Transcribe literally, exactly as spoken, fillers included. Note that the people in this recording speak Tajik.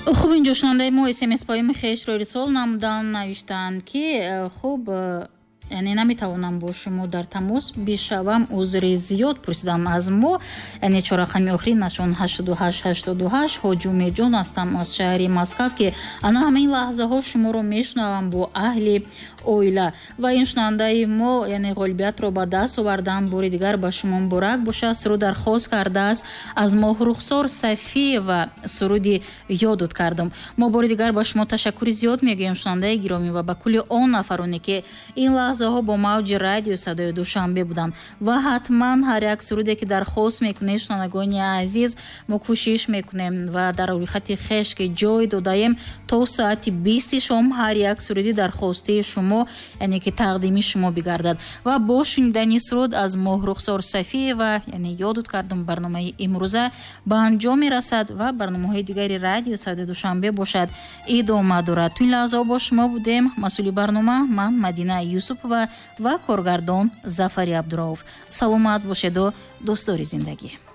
хуб инҷо шунавандаи мо смс паёми хешро ирсол намуданд, навиштанд ки хуб яъне наметавонам бо шумо дар тамос бишавам, узри зиёд пурсидам аз мо, яъне чорақами охиринашон ҳаштоду ҳашт ҳаштоду ҳашт. ҳоҷи умедҷон ҳастам аз шаҳри Москав ки ана ҳамаин лаҳзаҳо шуморо мешунавам бо аҳли оила. ва ин шунавандаи мо яъне ғолибиятро ба даст овардан. бори дигар ба шумо муборак бошад. суруд дархост кардааст аз моҳрухсор Сафиева, суруди ёдод кардам. мо бори дигар ба шумо ташаккури зиёд мегӯем шунавандаи гиромӣ ва ба кулли он нафароне ки ин лаҳзаҳо бо мавҷи радио Садои Душанбе буданд. ва ҳатман ҳар як суруде ки дархост мекунед шунавандагони азиз, мо кӯшиш мекунем ва дар рӯйхати хеш ки ҷой додаем то соати бисти шом ҳар як суруди дархостии шумо яъне ки тақдими шумо бигардад. ва бо шунидани суруд аз моҳрухсор Сафиева яъне ёдод кардам барномаи имрӯза ба анҷом мерасад ва барномаҳои дигари радио Садои Душанбе бошад идома дорад. ту ин лаҳзаҳо бо шумо будем. масъули барнома ман Мадина Юсупова ва коргардон Зафари Абдураов. саломат бошеду дӯстдори зиндагӣ.